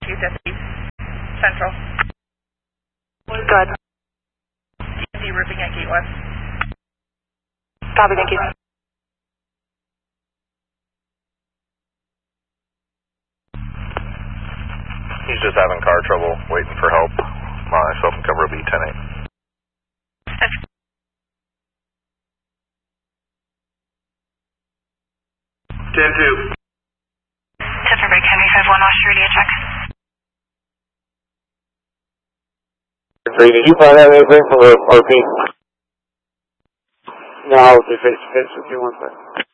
250 Central. Good. DNC roofing at Gate West. Copy, thank you. He's just having car trouble, waiting for help. Myself and cover will be 10-8. That's 10-2. Tiffenburg, Henry 5-1, Washington radio check. Did you find out anything from the RP? No, just face to face with you one second.